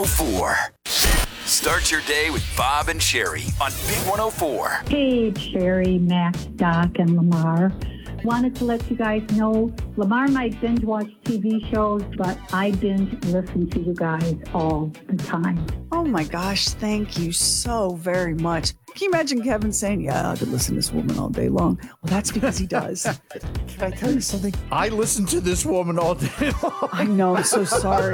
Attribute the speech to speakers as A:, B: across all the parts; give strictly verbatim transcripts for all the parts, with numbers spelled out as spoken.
A: Four. Start your day with Bob and Sherry on Big one oh four.
B: Hey, Sherry, Max, Doc, and Lamar. Wanted to let you guys know, Lamar might binge watch T V shows, but I binge listen to you guys all the time.
C: Oh my gosh, thank you so very much. Can you imagine Kevin saying, yeah, I could listen to this woman all day long? Well, that's because he does.
D: Can I tell you something? I listen to this woman all day long.
C: I know, I'm so sorry.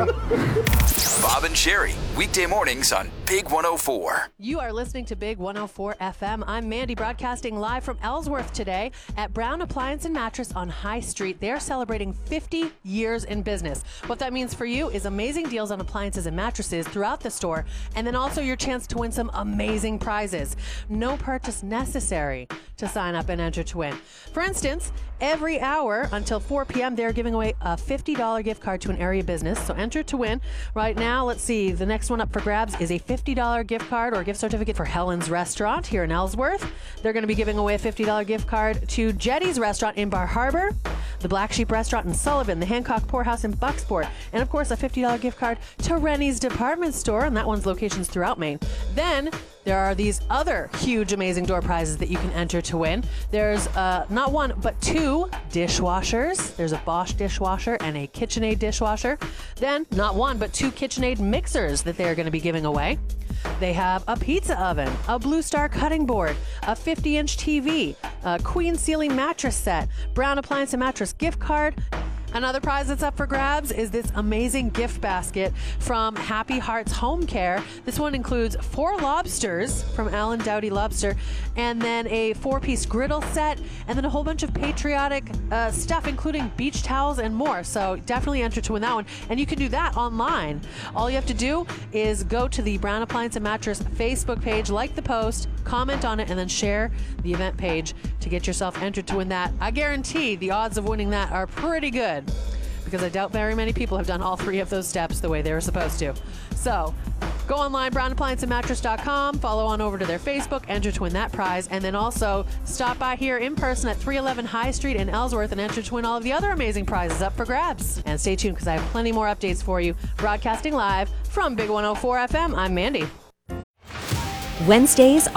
A: Bob and Sherry, weekday mornings on Big one oh four.
E: You are listening to Big one oh four F M. I'm Mandy, broadcasting live from Ellsworth today at Brown Appliance and Mattress on High Street. They're celebrating fifty years in business. What that means for you is amazing deals on appliances and mattresses throughout the store, and then also your chance to win some amazing prizes. No purchase necessary to sign up and enter to win. For instance, every hour until four p.m., they're giving away a fifty dollars gift card to an area business. So enter to win. Right now, let's see, the next one up for grabs is a fifty dollars gift card or gift certificate for Helen's Restaurant here in Ellsworth. They're going to be giving away a fifty dollars gift card to Jetty's Restaurant in Bar Harbor, the Black Sheep Restaurant in Sullivan, the Hancock Poorhouse in Bucksport, and of course a fifty dollars gift card to Rennie's Department Store, and that one's locations throughout Maine. Then there are these other huge, amazing door prizes that you can enter to win. There's uh, not one, but two dishwashers. There's a Bosch dishwasher and a KitchenAid dishwasher. Then not one, but two KitchenAid mixers that they're going to be giving away. They have a pizza oven, a Blue Star cutting board, a fifty inch T V, a Queen Ceiling mattress set, Brown Appliance and Mattress gift card. Another prize that's up for grabs is this amazing gift basket from Happy Hearts Home Care. This one includes four lobsters from Alan Dowdy Lobster, and then a four-piece griddle set, and then a whole bunch of patriotic uh, stuff, including beach towels and more. So definitely enter to win that one. And you can do that online. All you have to do is go to the Brown Appliance and Mattress Facebook page, like the post, comment on it, and then share the event page to get yourself entered to win that. I guarantee the odds of winning that are pretty good, because I doubt very many people have done all three of those steps the way they were supposed to. So go online, brown appliance and mattress dot com, follow on over to their Facebook, enter to win that prize, and then also stop by here in person at three eleven High Street in Ellsworth and enter to win all of the other amazing prizes up for grabs. And stay tuned, because I have plenty more updates for you. Broadcasting live from Big one oh four F M, I'm Mandy.
F: Wednesdays